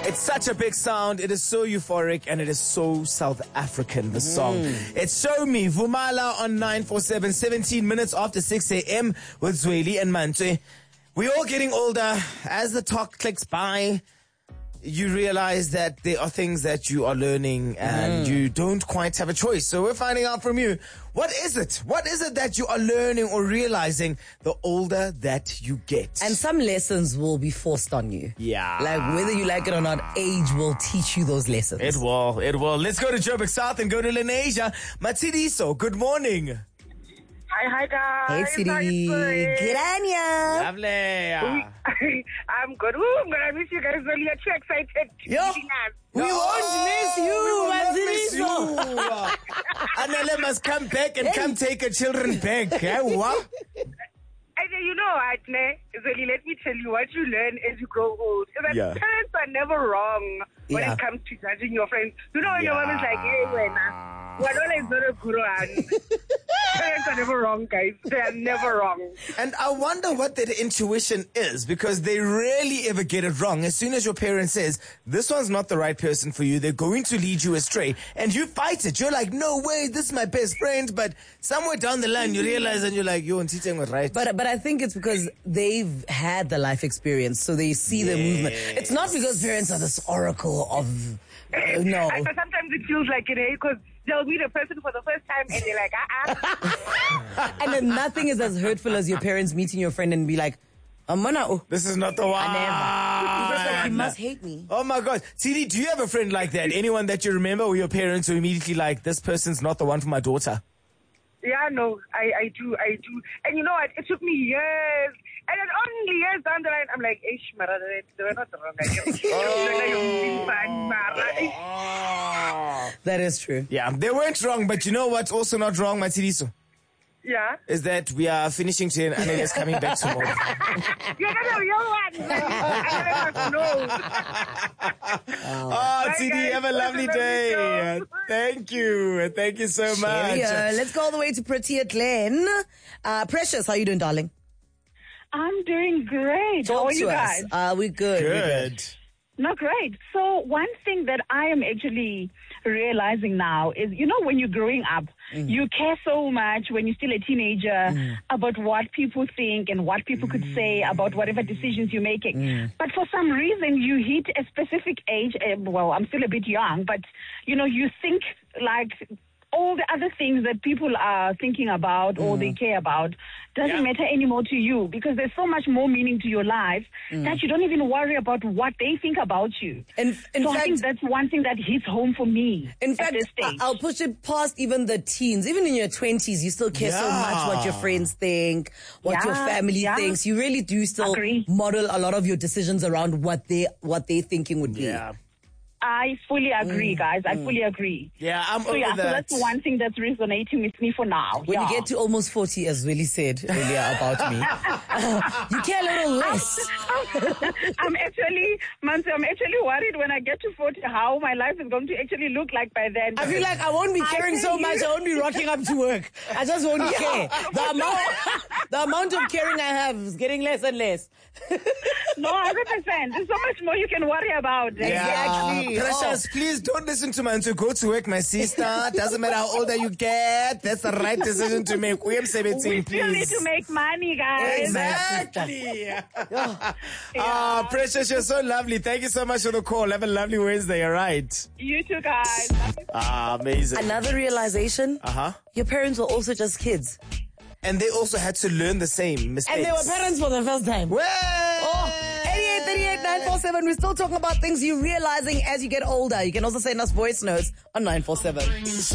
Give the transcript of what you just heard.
It's such a big sound. It is so euphoric and it is so South African, the song. It's Show Me, Vumala on 947, 17 minutes after 6 a.m. with Zweli and Mantwe. We're all getting older. As the talk clicks by, you realize that there are things that you are learning and you don't quite have a choice. So we're finding out from you, what is it? What is it that you are learning or realizing the older that you get? And some lessons will be forced on you. Yeah. Like whether you like it or not, age will teach you those lessons. It will. Let's go to Joburg South and go to Lenasia. Matsidiso, good morning. Hi guys. Hey, Siri. Good on ya. Lovely. I'm good. Ooh, I'm gonna miss you guys. Really, I'm too excited. Yo. We won't miss you, Matsidiso. Anele must come back and come take her children back. Eh? What? And you know what, ne? Zoli, let me tell you what you learn as you grow old. Is that parents are never wrong when it comes to judging your friends. You know when your mom is like, hey, Wanola is not a guru. Parents are never wrong, guys. They are never wrong. And I wonder what that intuition is, because they rarely ever get it wrong. As soon as your parent says, this one's not the right person for you, they're going to lead you astray. And you fight it. You're like, no way, this is my best friend. But somewhere down the line, you realize and you're like, yo, and Titeng was right. But I think it's because they've had the life experience, so they see the movement. It's not because parents are this oracle of, no. So sometimes it feels like it, because they'll meet a person for the first time and they're like, And then nothing is as hurtful as your parents meeting your friend and be like, this is not the one. You must hate me. Oh my God. TD, do you have a friend like that? Anyone that you remember, or your parents who immediately like, this person's not the one for my daughter? Yeah, no, I do. And you know what? It took me years. And then only years down the line, I'm like, Mara, they were not wrong. That is true. Yeah, they weren't wrong, but you know what's also not wrong, Matsidiso? Yeah? Is that we are finishing today and Anele is coming back tomorrow. You're not a real one. I don't know. Oh, TD, have a lovely day. Thank you. Thank you so much. Let's go all the way to Pretty Glen. Precious, how you doing, darling? I'm doing great. How are you guys? We're good. Good. Not great. So one thing that I am actually realizing now is, you know, when you're growing up, you care so much when you're still a teenager about what people think and what people could say about whatever decisions you're making. But for some reason, you hit a specific age. Well, I'm still a bit young, but, you know, you think like all the other things that people are thinking about or they care about doesn't matter anymore to you, because there's so much more meaning to your life that you don't even worry about what they think about you. In so fact, I think that's one thing that hits home for me. In at fact, this stage. I'll push it past even the teens. Even in your 20s, you still care so much what your friends think, what your family thinks. You really do still model a lot of your decisions around what they're thinking would be. Yeah. I fully agree, guys. I fully agree. Yeah, I'm over So that. that's one thing that's resonating with me for now. When you get to almost 40, as Willie said earlier about me, you care a little less. I'm actually worried when I get to 40 how my life is going to actually look like by then. I feel like I won't be caring so much. I won't be rocking up to work. I just won't care. The amount of caring I have is getting less and less. No, 100%. There's so much more you can worry about. Exactly. Precious, please don't listen to man to go to work, my sister. Doesn't matter how older you get. That's the right decision to make. We have 17, We please. still need to make money, guys. Exactly. Precious, you're so lovely. Thank you so much for the call. Have a lovely Wednesday, all right? You too, guys. Amazing. Another realization, your parents were also just kids. And they also had to learn the same mistakes. And they were parents for the first time. Well, 8838-947. We're still talking about things you're realizing as you get older. You can also send us voice notes on 947.